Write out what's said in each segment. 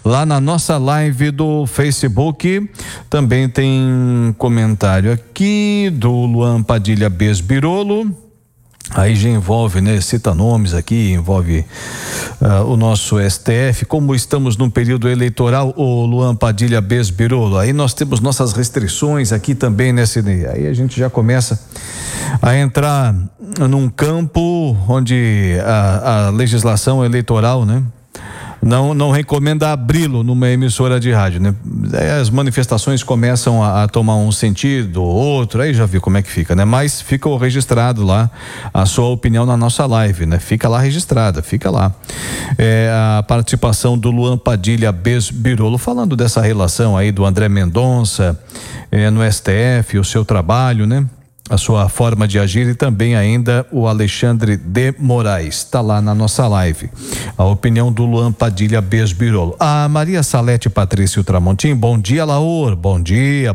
Lá na nossa live do Facebook também tem comentário aqui do Luan Padilha Besbirolo. Aí já envolve, né? Cita nomes aqui, envolve o nosso STF. Como estamos num período eleitoral, o Luan Padilha Besbirolo, aí nós temos nossas restrições aqui também, né, Sidney? Aí a gente já começa a entrar num campo onde a legislação eleitoral, né? Não recomenda abri-lo numa emissora de rádio, né? Aí as manifestações começam a tomar um sentido, outro, aí já viu como é que fica, né? Mas fica registrado lá a sua opinião na nossa live, né? Fica lá registrada, fica lá. A participação do Luan Padilha Besbirolo, falando dessa relação aí do André Mendonça no STF, o seu trabalho, né? A sua forma de agir, e também ainda o Alexandre de Moraes, está lá na nossa live. A opinião do Luan Padilha Besbirolo. A Maria Salete Patrício Tramontim, bom dia, Laor, bom dia,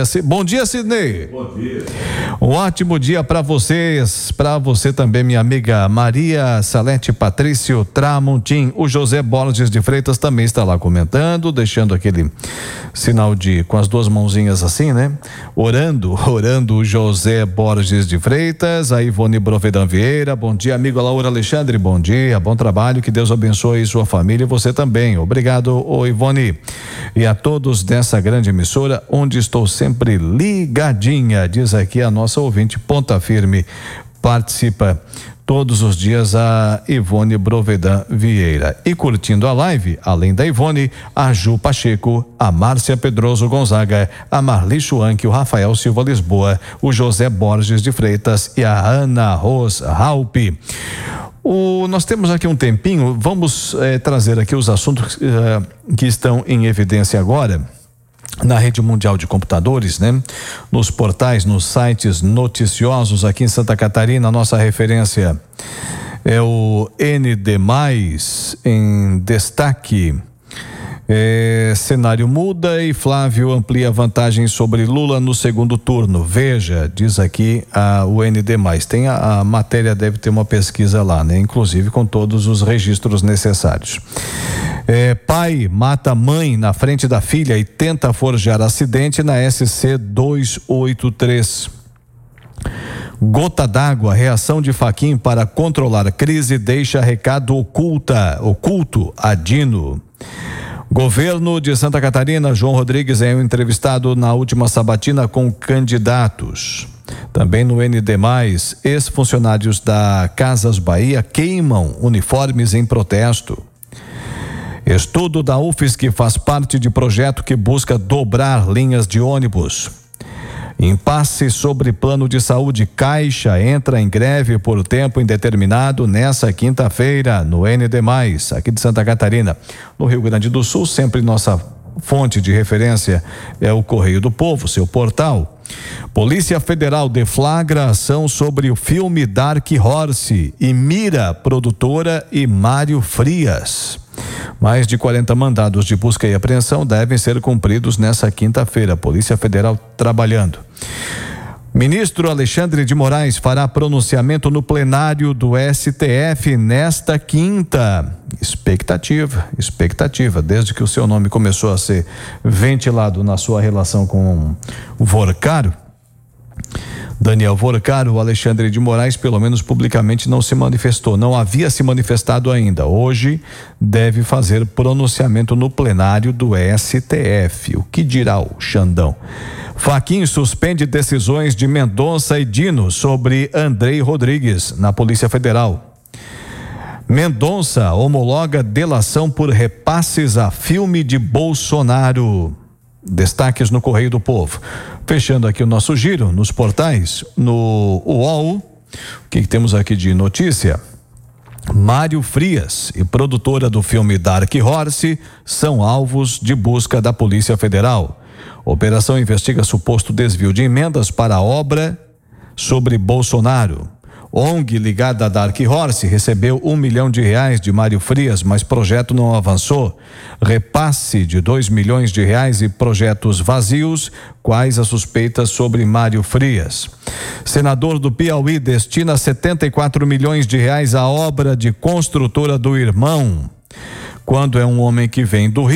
Sidney. Bom dia. Um ótimo dia para vocês, para você também, minha amiga Maria Salete Patrício Tramontim. O José Borges de Freitas também está lá comentando, deixando aquele sinal com as duas mãozinhas assim, né? Orando o José Borges de Freitas. A Ivone Brovedan Vieira, bom dia, amigo Laura Alexandre, bom dia, bom trabalho, que Deus abençoe sua família e você também. Obrigado, Ivone, e a todos dessa grande emissora, onde estou sempre ligadinha, diz aqui a nossa ouvinte Ponta Firme, participa todos os dias a Ivone Brovedan Vieira. E curtindo a live, além da Ivone, a Ju Pacheco, a Márcia Pedroso Gonzaga, a Marli Schwank, o Rafael Silva Lisboa, o José Borges de Freitas e a Ana Ros Raupi. Nós temos aqui um tempinho, vamos trazer aqui os assuntos que estão em evidência agora na rede mundial de computadores, né? Nos portais, nos sites noticiosos aqui em Santa Catarina. Nossa referência é o ND+, em destaque. Cenário muda e Flávio amplia vantagem sobre Lula no segundo turno. Veja, diz aqui o ND+. Tem a matéria, deve ter uma pesquisa lá, né? Inclusive com todos os registros necessários. Pai mata mãe na frente da filha e tenta forjar acidente na SC 283. Gota d'água, reação de Fachin para controlar crise deixa recado oculto a Dino. Governo de Santa Catarina, João Rodrigues é um entrevistado na última sabatina com candidatos. Também no ND+, ex-funcionários da Casas Bahia queimam uniformes em protesto. Estudo da UFSC faz parte de projeto que busca dobrar linhas de ônibus. Impasse sobre plano de saúde. Caixa entra em greve por tempo indeterminado nessa quinta-feira no ND+, aqui de Santa Catarina. No Rio Grande do Sul, sempre nossa fonte de referência é o Correio do Povo, seu portal. Polícia Federal deflagra ação sobre o filme Dark Horse e mira produtora e Mário Frias. Mais de 40 mandados de busca e apreensão devem ser cumpridos nessa quinta-feira. Polícia Federal trabalhando. Ministro Alexandre de Moraes fará pronunciamento no plenário do STF nesta quinta. Expectativa, desde que o seu nome começou a ser ventilado na sua relação com o Vorcaro, Daniel Vorcaro, o Alexandre de Moraes, pelo menos publicamente, não se manifestou, não havia se manifestado ainda. Hoje deve fazer pronunciamento no plenário do STF. O que dirá o Xandão? Fachin suspende decisões de Mendonça e Dino sobre Andrei Rodrigues na Polícia Federal. Mendonça homologa delação por repasses a filme de Bolsonaro. Destaques no Correio do Povo. Fechando aqui o nosso giro nos portais, no UOL, o que temos aqui de notícia? Mário Frias e produtora do filme Dark Horse são alvos de busca da Polícia Federal. Operação investiga suposto desvio de emendas para a obra sobre Bolsonaro. ONG ligada a Dark Horse recebeu R$1 milhão de Mário Frias, mas projeto não avançou. Repasse de R$2 milhões e projetos vazios. Quais as suspeitas sobre Mário Frias? Senador do Piauí destina R$74 milhões à obra de construtora do irmão. Quando é um homem que vem do Rio